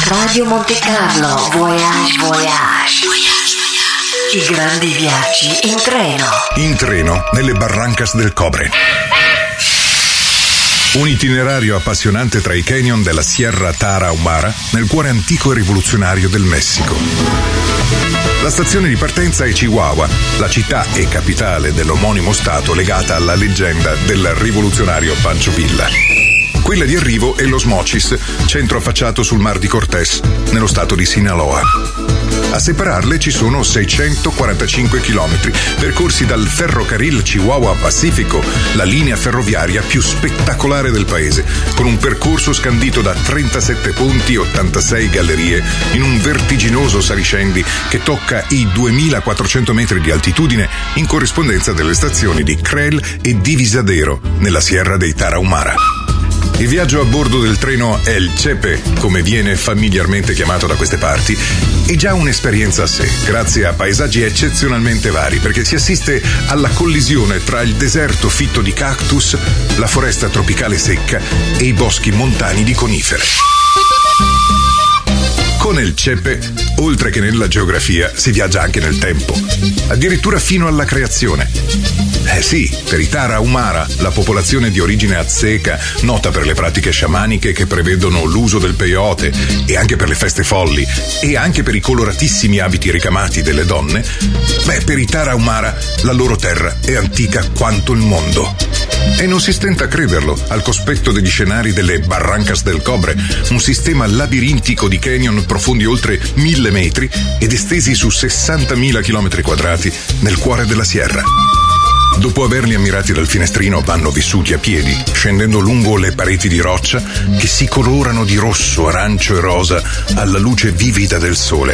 Radio Monte Carlo, Voyage. I grandi viaggi in treno. In treno, nelle Barrancas del Cobre. Un itinerario appassionante tra i canyon della Sierra Tarahumara, nel cuore antico e rivoluzionario del Messico. La stazione di partenza è Chihuahua, la città e capitale dell'omonimo stato legata alla leggenda del rivoluzionario Pancho Villa. Quella di arrivo è Los Mochis, centro affacciato sul Mar di Cortés, nello stato di Sinaloa. A separarle ci sono 645 chilometri, percorsi dal ferrocarril Chihuahua Pacifico, la linea ferroviaria più spettacolare del paese, con un percorso scandito da 37 ponti e 86 gallerie, in un vertiginoso saliscendi che tocca i 2400 metri di altitudine, in corrispondenza delle stazioni di Crel e Divisadero, nella Sierra dei Tarahumara. Il viaggio a bordo del treno El Chepe, come viene familiarmente chiamato da queste parti, è già un'esperienza a sé, grazie a paesaggi eccezionalmente vari, perché si assiste alla collisione tra il deserto fitto di cactus, la foresta tropicale secca e i boschi montani di conifere. Con El Chepe, oltre che nella geografia, si viaggia anche nel tempo, addirittura fino alla creazione. Sì, per i Tarahumara, la popolazione di origine azteca, nota per le pratiche sciamaniche che prevedono l'uso del peyote, e anche per le feste folli, e anche per i coloratissimi abiti ricamati delle donne, per i Tarahumara la loro terra è antica quanto il mondo. E non si stenta a crederlo, al cospetto degli scenari delle Barrancas del Cobre, un sistema labirintico di canyon profondi oltre 1000 metri ed estesi su 60.000 chilometri quadrati nel cuore della Sierra. Dopo averli ammirati dal finestrino, vanno vissuti a piedi, scendendo lungo le pareti di roccia che si colorano di rosso, arancio e rosa alla luce vivida del sole.